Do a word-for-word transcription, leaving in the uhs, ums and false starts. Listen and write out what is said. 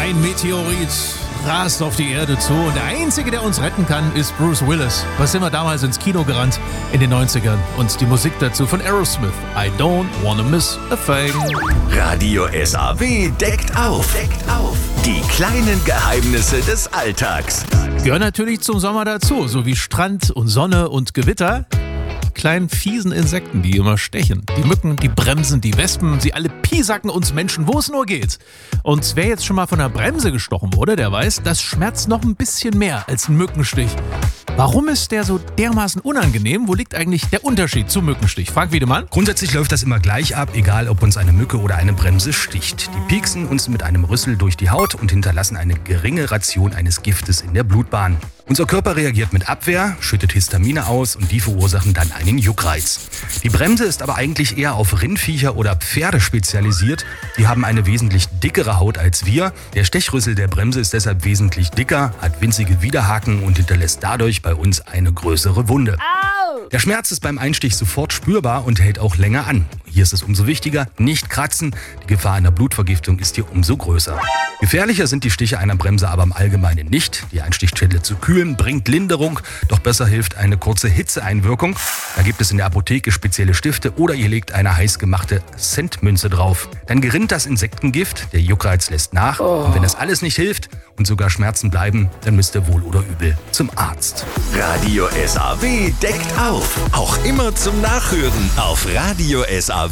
Ein Meteorit rast auf die Erde zu und der Einzige, der uns retten kann, ist Bruce Willis. Was sind wir damals ins Kino gerannt in den neunzigern? Und die Musik dazu von Aerosmith. I don't wanna miss a thing. Radio S A W deckt auf. Deckt auf. Die kleinen Geheimnisse des Alltags. Gehören natürlich zum Sommer dazu, so wie Strand und Sonne und Gewitter. Kleinen fiesen Insekten, die immer stechen. Die Mücken, die Bremsen, die Wespen, sie alle piesacken uns Menschen, wo es nur geht. Und wer jetzt schon mal von der Bremse gestochen wurde, der weiß, das schmerzt noch ein bisschen mehr als ein Mückenstich. Warum ist der so dermaßen unangenehm? Wo liegt eigentlich der Unterschied zum Mückenstich? Frank Wiedemann? Grundsätzlich läuft das immer gleich ab, egal ob uns eine Mücke oder eine Bremse sticht. Die pieksen uns mit einem Rüssel durch die Haut und hinterlassen eine geringe Ration eines Giftes in der Blutbahn. Unser Körper reagiert mit Abwehr, schüttet Histamine aus und die verursachen dann einen Juckreiz. Die Bremse ist aber eigentlich eher auf Rindviecher oder Pferde spezialisiert. Die haben eine wesentlich dickere Haut als wir. Der Stechrüssel der Bremse ist deshalb wesentlich dicker, hat winzige Widerhaken und hinterlässt dadurch bei uns eine größere Wunde. Der Schmerz ist beim Einstich sofort spürbar und hält auch länger an. Hier ist es umso wichtiger, nicht kratzen. Die Gefahr einer Blutvergiftung ist hier umso größer. Gefährlicher sind die Stiche einer Bremse aber im Allgemeinen nicht. Die Einstichstelle zu kühlen bringt Linderung, doch besser hilft eine kurze Hitzeeinwirkung. Da gibt es in der Apotheke spezielle Stifte oder ihr legt eine heiß gemachte Centmünze drauf. Dann gerinnt das Insektengift, der Juckreiz lässt nach. Und wenn das alles nicht hilft und sogar Schmerzen bleiben, dann müsst ihr wohl oder übel zum Arzt. Radio S A W deckt auf. Auch immer zum Nachhören auf radio S A W.